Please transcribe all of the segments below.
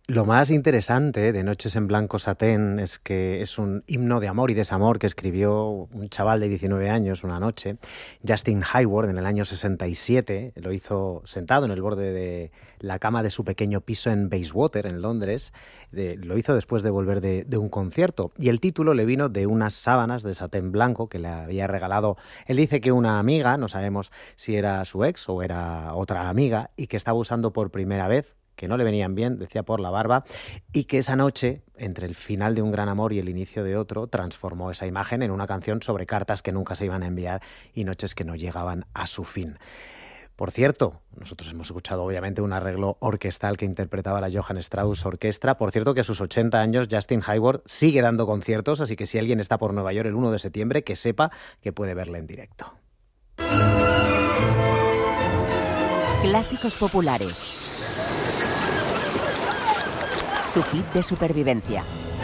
Lo más interesante de Noches en Blanco Satén es que es un himno de amor y desamor que escribió un chaval de 19 años una noche, Justin Hayward, en el año 67. Lo hizo sentado en el borde de la cama de su pequeño piso en Bayswater, en Londres. Lo hizo después de volver de un concierto. Y el título le vino de unas sábanas de satén blanco que le había regalado. Él dice que una amiga, no sabemos si era su ex o era otra amiga, y que estaba usando por primera vez, que no le venían bien, decía, por la barba, y que esa noche, entre el final de un gran amor y el inicio de otro, transformó esa imagen en una canción sobre cartas que nunca se iban a enviar y noches que no llegaban a su fin. Por cierto, nosotros hemos escuchado obviamente un arreglo orquestal que interpretaba la Johann Strauss Orquestra. Por cierto que a sus 80 años Justin Hayward sigue dando conciertos, así que si alguien está por Nueva York el 1 de septiembre, que sepa que puede verle en directo. Clásicos populares. Tu kit de supervivencia.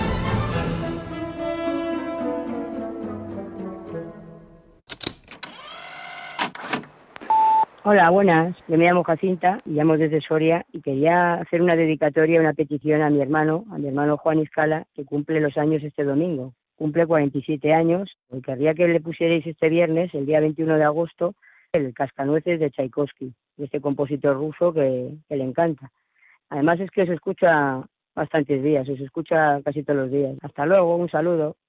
Hola, buenas. Yo me llamo Jacinta y llamo desde Soria y quería hacer una dedicatoria, una petición a mi hermano Juan Iscala, que cumple los años este domingo. Cumple 47 años y querría que le pusierais este viernes, el día 21 de agosto, el Cascanueces de Tchaikovsky, de este compositor ruso que le encanta. Además es que se escucha bastantes días, se escucha casi todos los días. Hasta luego, un saludo.